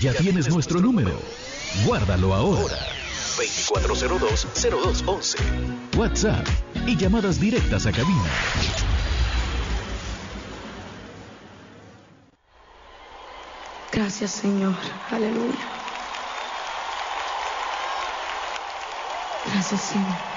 Ya tienes nuestro número. Guárdalo ahora. 2402-0211. WhatsApp y llamadas directas a cabina. Gracias, Señor. Aleluya. Gracias, Señor.